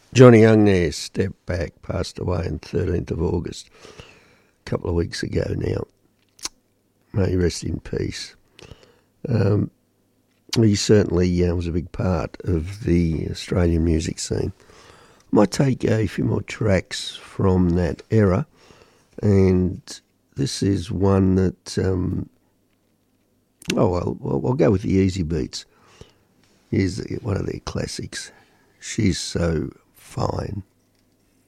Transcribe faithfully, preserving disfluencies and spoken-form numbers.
Johnny Young there, Step Back, passed away on thirteenth of August, a couple of weeks ago now. May he rest in peace. Um, he certainly uh, was a big part of the Australian music scene. I might take a few more tracks from that era, and this is one that, um, oh well, well, I'll go with the Easy Beats. Here's one of their classics. She's So Fine.